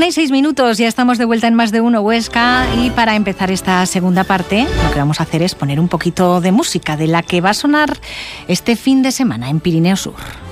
1:06, ya estamos de vuelta en Más de Uno Huesca y para empezar esta segunda parte lo que vamos a hacer es poner un poquito de música de la que va a sonar este fin de semana en Pirineo Sur.